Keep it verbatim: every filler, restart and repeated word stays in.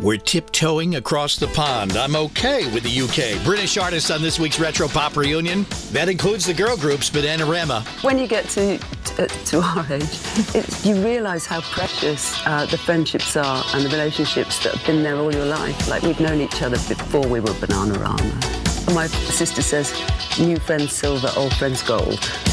We're tiptoeing across the pond. I'm okay with the U K. British artists on this week's Retro Pop Reunion. That includes the girl groups Bananarama. When you get to to, to our age, it, you realise how precious uh, the friendships are and the relationships that have been there all your life. Like, we've known each other before we were Bananarama. My sister says, new friends silver, old friends gold.